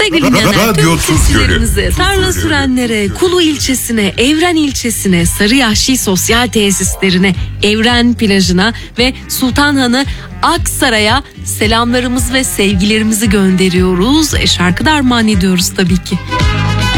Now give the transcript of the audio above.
Sevgili dinleyenler, tüm seslerimizi tarla sürenlere, Kulu ilçesine, Evren ilçesine, Sarıyahşi sosyal tesislerine, Evren plajına ve Sultanhanı Aksaray'a selamlarımız ve sevgilerimizi gönderiyoruz. Şarkı da armağan ediyoruz tabii ki.